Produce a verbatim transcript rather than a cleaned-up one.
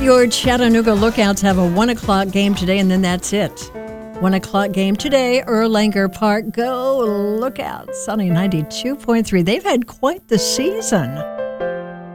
Your Chattanooga Lookouts have a one o'clock game today, and then that's it. one o'clock game today, Erlanger Park. Go Lookouts on ninety-two point three. They've had quite the season.